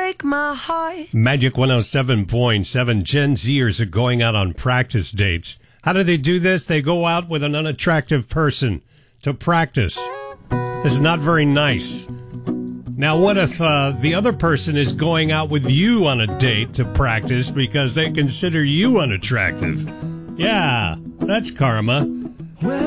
break my heart. Magic 107.7. Gen Zers are going out on practice dates. How do they do this? They go out with an unattractive person to practice. This is not very nice. Now, what if the other person is going out with you on a date to practice because they consider you unattractive? Yeah, that's karma.